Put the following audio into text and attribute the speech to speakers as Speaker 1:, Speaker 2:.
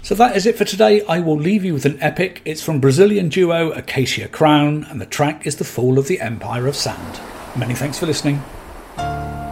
Speaker 1: So that is it for today. I will leave you with an epic. It's from Brazilian duo Acacia Crown, and the track is The Fall of the Empire of Sand. Many thanks for listening.